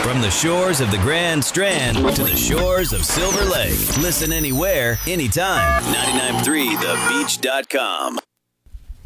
From the shores of the Grand Strand to the shores of Silver Lake. Listen anywhere, anytime. 99.3thebeach.com.